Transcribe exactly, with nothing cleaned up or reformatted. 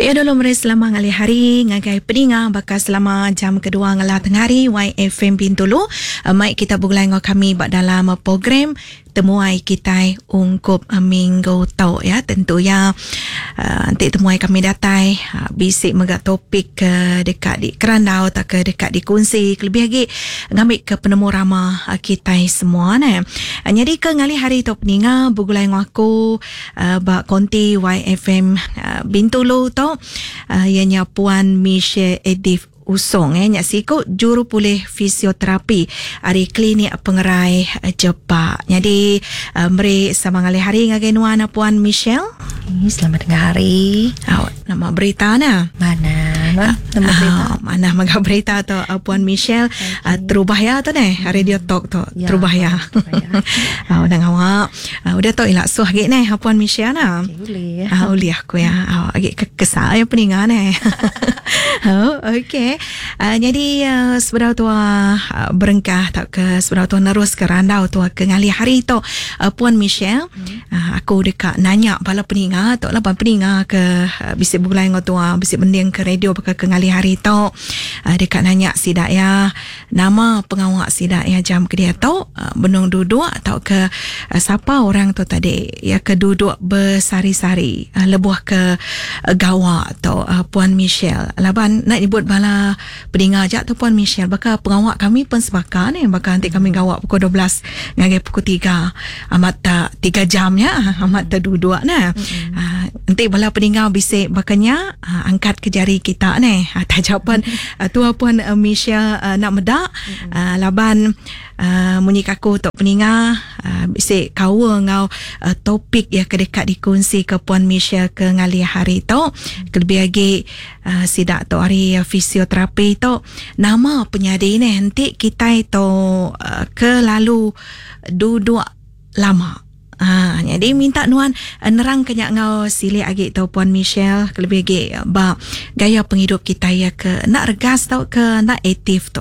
Ya dulu meri selama ngali hari ngagai peninga bakal selama jam kedua ngalah tengah hari Y F M Bintulu. Uh, mai kita bulai ngau kami bak dalam uh, program temuai kita ungkup uh, minggu tau ya, tentu ya uh, nanti temuai kami datai uh, bisik megak topik ke uh, dekat di kerandau tak ke dekat di kunci lebih lagi ngambil ke penemu ramah uh, kita semua ne. Uh, jadi ke ngali hari tu peninga bulai ngau aku uh, bak konti Y F M uh, Bintulu tau. Uh, ianya Puan Michelle Edif Usong eh nyak siku juru pulih fisioterapi dari klinik pengerai uh, Jepak. Jadi uh, meri sama ngali hari ngagai nuana Puan Michelle. Selamat tengah hari. Oh, nama berita na? Mana? Nama berita? Oh, mana maga berita tu uh, Puan Michelle uh, terubah ya tu ne radio talk tu ya, terubah ya. Oh dah awak uh, udah tu ilak suah git ne Puan Michelle na. Boleh. Ah uli aku ya. Oh agak kesal ya peningan ne. Oh okey. Uh, jadi uh, sebenarnya tu uh, berengkah tak ke sebenarnya tu nerus ke randau tu ke ngali hari tu uh, Puan Michelle. Hmm. Uh, aku dekat nanya bala peninga tu lah peninga ke uh, bisik bulai ngau tu uh, bisik bending ke radio ke ke ngali hari tu uh, dekat nanya sidak ya nama pengawak sidak ya jam ke dia tu uh, benung duduk atau ke uh, siapa orang tu tadi ya ke duduk bersari-sari uh, lebuh ke uh, gawak tu uh, Puan Michelle laban nak nyebut bala peninga ajak tu Puan Michelle bakal pengawak kami pun sebakar ni bakal nanti kami gawak pukul dua belas ngagai pukul tiga amat tak tiga jam ya amat tak duduk nah. Mm-hmm. Uh, nanti bala peninga bisik bakalnya uh, angkat ke jari kita ni uh, tajapan uh, tu Puan uh, Michelle uh, nak medak. Mm-hmm. uh, laban uh, munyi kaku tok peninga uh, bisik kawa ngau uh, topik ya kedekat dikongsi ke Puan Michelle ke ngali hari tu. Mm-hmm. Lebih lagi uh, sidak tu hari uh, fisioterapi tu nama penyadi ni nanti kita itu uh, ke lalu duduk lama. Ha, jadi minta nuan uh, nerang kenyak ngau sili agi tau Puan Michelle lebih lagi uh, ba gaya penghidup kita ya ke nak regas tau ke nak aktif tu